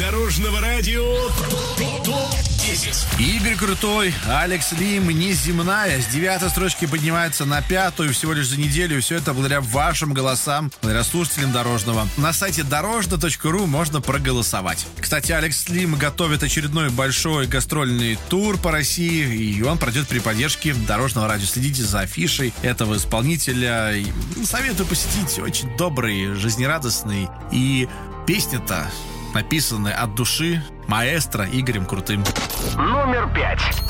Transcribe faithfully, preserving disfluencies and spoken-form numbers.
Дорожного радио топ десять. Игорь Крутой, Алекс Лим, «Неземная». С девятой строчки поднимается на пятую всего лишь за неделю. И все это благодаря вашим голосам, благодаря слушателям Дорожного. На сайте дорожно точка ру можно проголосовать. Кстати, Алекс Лим готовит очередной большой гастрольный тур по России. И он пройдет при поддержке Дорожного радио. Следите за афишей этого исполнителя. И советую посетить. Очень добрый, жизнерадостный. И песня-то написаны от души маэстро Игорем Крутым. Номер пять.